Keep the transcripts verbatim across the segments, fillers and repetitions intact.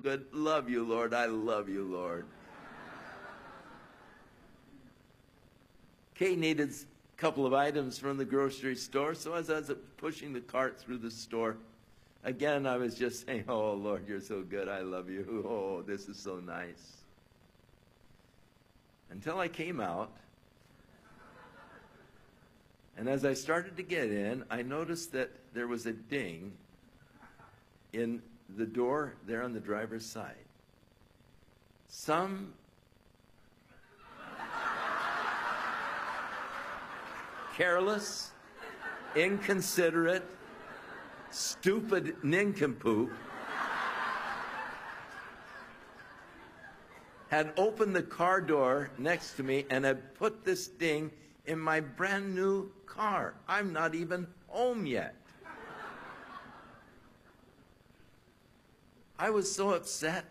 good. Love you, Lord. I love you, Lord. Kay needed a couple of items from the grocery store, so as I was pushing the cart through the store, again, I was just saying, oh, Lord, you're so good. I love you. Oh, this is so nice. Until I came out, and as I started to get in, I noticed that there was a ding in the door there on the driver's side. Some careless, inconsiderate, stupid nincompoop had opened the car door next to me and had put this ding in my brand new car. I'm not even home yet. I was so upset.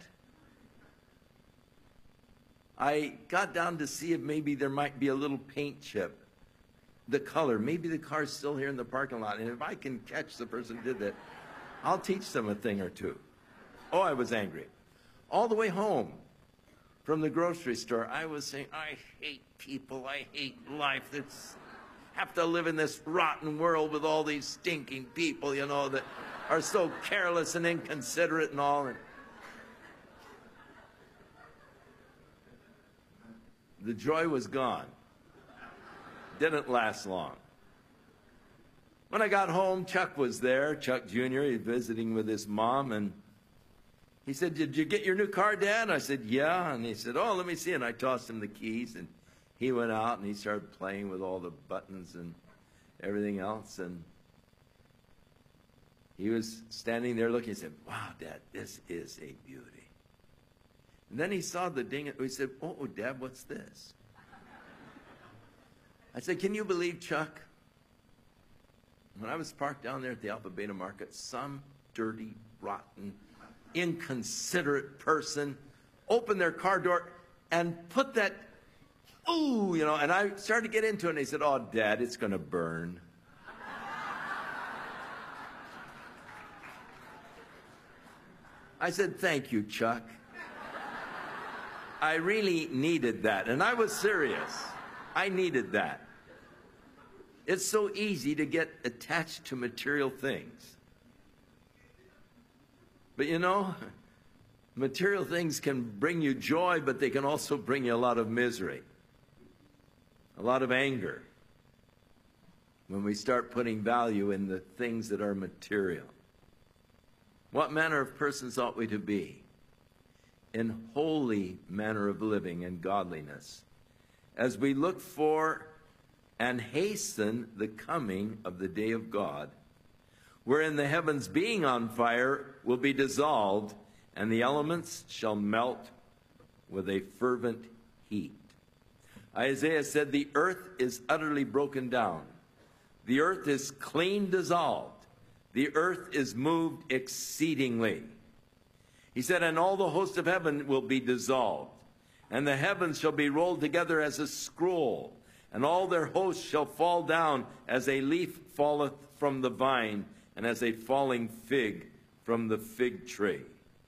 I got down to see if maybe there might be a little paint chip. The color, maybe the car's still here in the parking lot, and if I can catch the person who did that, I'll teach them a thing or two. Oh, I was angry. All the way home from the grocery store, I was saying, I hate people, I hate life. That's have to live in this rotten world with all these stinking people, you know, that are so careless and inconsiderate and all. And the joy was gone. Didn't last long. When I got home, Chuck was there, Chuck Junior He was visiting with his mom, and he said, did you get your new car, Dad? I said, yeah. And he said, oh, let me see. And I tossed him the keys, and he went out, and he started playing with all the buttons and everything else. And he was standing there looking. He said, wow, Dad, this is a beauty. And then he saw the ding. He said, oh, Dad, what's this? I said, can you believe, Chuck, when I was parked down there at the Alpha Beta Market, some dirty, rotten, inconsiderate person opened their car door and put that, ooh, you know, and I started to get into it, and he said, oh, Dad, it's going to burn. I said, thank you, Chuck. I really needed that, and I was serious. I needed that. It's so easy to get attached to material things. But you know, material things can bring you joy, but they can also bring you a lot of misery, a lot of anger, when we start putting value in the things that are material. What manner of persons ought we to be? In holy manner of living and godliness, as we look for and hasten the coming of the day of God, wherein the heavens being on fire will be dissolved, and the elements shall melt with a fervent heat. Isaiah said, the earth is utterly broken down. The earth is clean dissolved. The earth is moved exceedingly. He said, and all the host of heaven will be dissolved, and the heavens shall be rolled together as a scroll, and all their hosts shall fall down as a leaf falleth from the vine, and as a falling fig from the fig tree.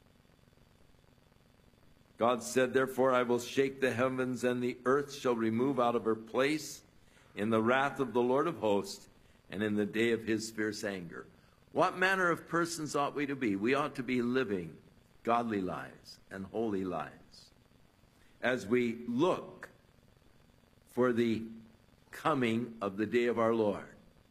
God said, therefore I will shake the heavens, and the earth shall remove out of her place in the wrath of the Lord of hosts, and in the day of his fierce anger. What manner of persons ought we to be? We ought to be living godly lives and holy lives as we look for the coming of the day of our Lord.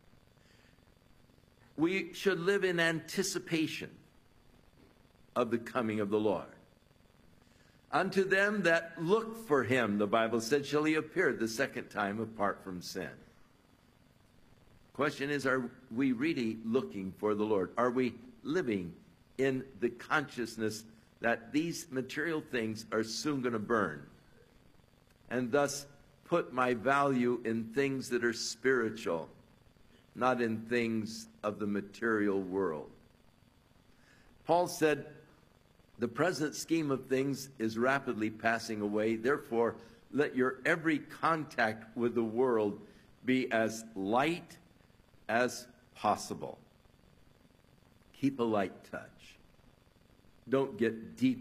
We should live in anticipation of the coming of the Lord. Unto them that look for him, the Bible said, shall he appear the second time apart from sin. Question is, are we really looking for the Lord? Are we living in the consciousness that these material things are soon going to burn, and thus put my value in things that are spiritual, not in things of the material world? Paul said, the present scheme of things is rapidly passing away. Therefore, let your every contact with the world be as light as possible. Keep a light touch. Don't get deep